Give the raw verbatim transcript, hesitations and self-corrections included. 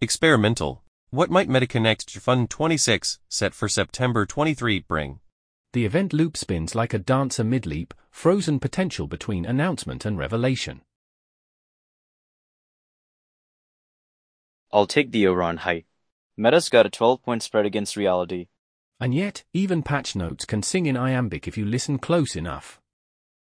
Experimental. What might MetaConnect Fund twenty-six, set for September twenty-third, bring? The event loop spins like a dancer mid-leap, frozen potential between announcement and revelation. I'll take the over on height. Meta's got a twelve-point spread against reality. And yet, even patch notes can sing in iambic if you listen close enough.